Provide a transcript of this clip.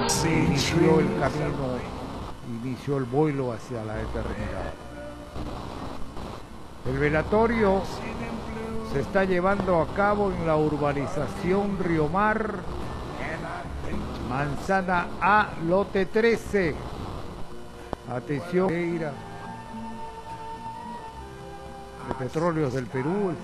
se inició el camino, inició el vuelo hacia la eternidad. El velatorio se está llevando a cabo en la urbanización Río Mar, Manzana A, lote 13. Atención, de Petróleos del Perú.